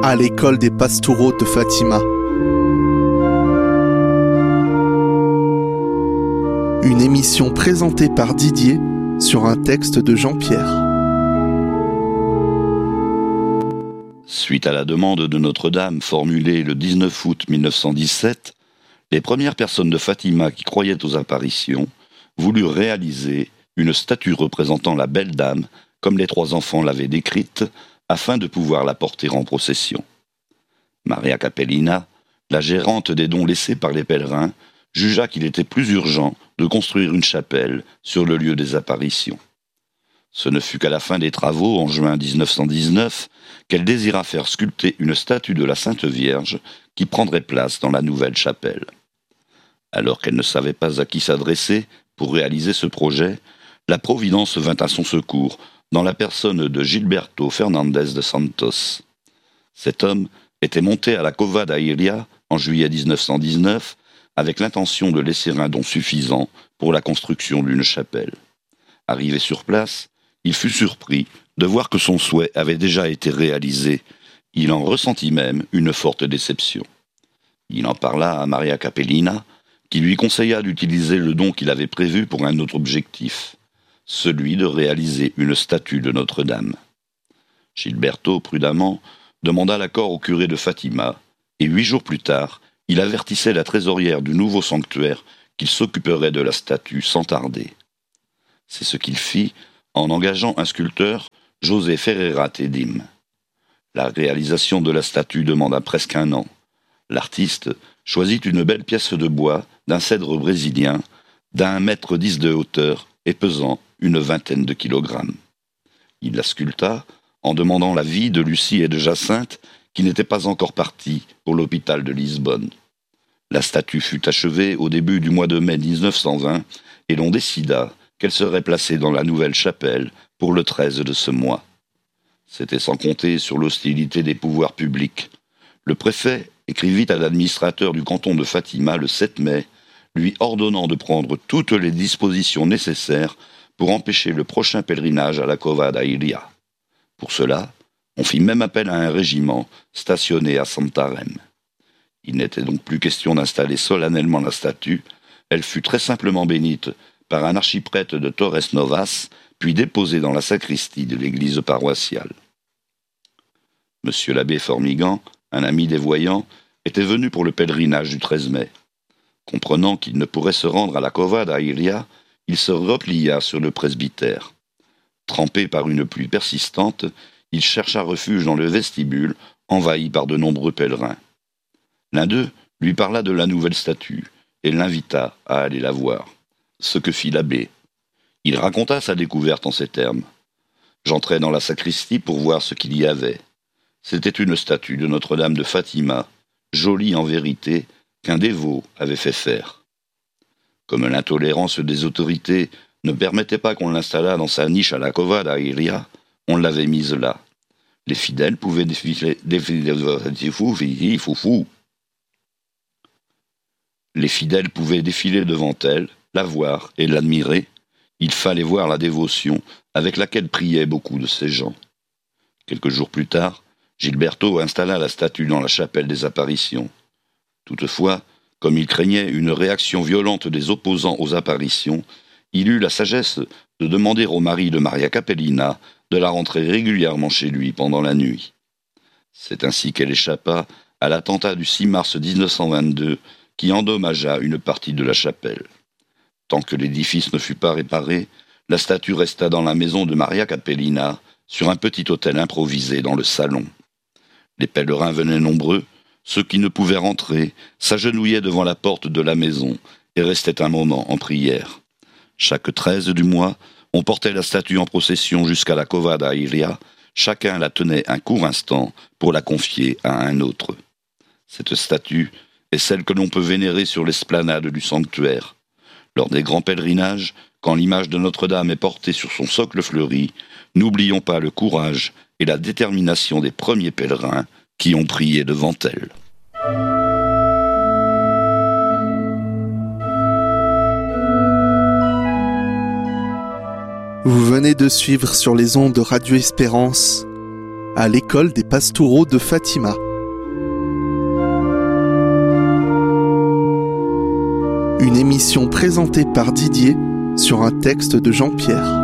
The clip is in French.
à l'école des Pastoureaux de Fatima. Une émission présentée par Didier sur un texte de Jean-Pierre. Suite à la demande de Notre-Dame formulée le 19 août 1917, les premières personnes de Fatima qui croyaient aux apparitions voulurent réaliser une statue représentant la belle dame comme les trois enfants l'avaient décrite, afin de pouvoir la porter en procession. Maria Capellina, la gérante des dons laissés par les pèlerins, jugea qu'il était plus urgent de construire une chapelle sur le lieu des apparitions. Ce ne fut qu'à la fin des travaux, en juin 1919, qu'elle désira faire sculpter une statue de la Sainte Vierge qui prendrait place dans la nouvelle chapelle. Alors qu'elle ne savait pas à qui s'adresser pour réaliser ce projet, la Providence vint à son secours dans la personne de Gilberto Fernandez de Santos. Cet homme était monté à la Cova da Iria en juillet 1919 avec l'intention de laisser un don suffisant pour la construction d'une chapelle. Arrivé sur place, il fut surpris de voir que son souhait avait déjà été réalisé. Il en ressentit même une forte déception. Il en parla à Maria Capellina, qui lui conseilla d'utiliser le don qu'il avait prévu pour un autre objectif, celui de réaliser une statue de Notre-Dame. Gilberto, prudemment, demanda l'accord au curé de Fatima, et 8 jours plus tard, il avertissait la trésorière du nouveau sanctuaire qu'il s'occuperait de la statue sans tarder. C'est ce qu'il fit en engageant un sculpteur, José Ferreira Tedim. La réalisation de la statue demanda presque 1 an. L'artiste choisit une belle pièce de bois d'un cèdre brésilien d'1,10 m de hauteur et pesant une 20aine de kilogrammes. Il la sculpta en demandant l'avis de Lucie et de Jacinthe, qui n'étaient pas encore partis pour l'hôpital de Lisbonne. La statue fut achevée au début du mois de mai 1920 et l'on décida qu'elle serait placée dans la nouvelle chapelle pour le 13 de ce mois. C'était sans compter sur l'hostilité des pouvoirs publics. Le préfet écrivit à l'administrateur du canton de Fatima le 7 mai, lui ordonnant de prendre toutes les dispositions nécessaires pour empêcher le prochain pèlerinage à la Cova da Iria. Pour cela, on fit même appel à un régiment stationné à Santarém. Il n'était donc plus question d'installer solennellement la statue, elle fut très simplement bénite par un archiprêtre de Torres Novas, puis déposée dans la sacristie de l'église paroissiale. Monsieur l'abbé Formigan, un ami des voyants, était venu pour le pèlerinage du 13 mai. Comprenant qu'il ne pourrait se rendre à la Cova da Iria, il se replia sur le presbytère. Trempé par une pluie persistante, il chercha refuge dans le vestibule, envahi par de nombreux pèlerins. L'un d'eux lui parla de la nouvelle statue et l'invita à aller la voir, ce que fit l'abbé. Il raconta sa découverte en ces termes. J'entrai dans la sacristie pour voir ce qu'il y avait. C'était une statue de Notre-Dame de Fatima, jolie en vérité, qu'un dévot avait fait faire. Comme l'intolérance des autorités ne permettait pas qu'on l'installât dans sa niche à la Cova da Iria, on l'avait mise là. Les fidèles pouvaient défiler devant elle, la voir et l'admirer. Il fallait voir la dévotion avec laquelle priaient beaucoup de ces gens. Quelques jours plus tard, Gilberto installa la statue dans la chapelle des apparitions. Toutefois, comme il craignait une réaction violente des opposants aux apparitions, il eut la sagesse de demander au mari de Maria Capellina de la rentrer régulièrement chez lui pendant la nuit. C'est ainsi qu'elle échappa à l'attentat du 6 mars 1922 qui endommagea une partie de la chapelle. Tant que l'édifice ne fut pas réparé, la statue resta dans la maison de Maria Capellina, sur un petit autel improvisé dans le salon. Les pèlerins venaient nombreux. Ceux qui ne pouvaient rentrer s'agenouillaient devant la porte de la maison et restaient un moment en prière. Chaque 13 du mois, on portait la statue en procession jusqu'à la Cova da Iria. Chacun la tenait un court instant pour la confier à un autre. Cette statue est celle que l'on peut vénérer sur l'esplanade du sanctuaire. Lors des grands pèlerinages, quand l'image de Notre-Dame est portée sur son socle fleuri, n'oublions pas le courage et la détermination des premiers pèlerins qui ont prié devant elle. Vous venez de suivre sur les ondes de Radio Espérance à l'école des pastoraux de Fatima. Une émission présentée par Didier sur un texte de Jean-Pierre.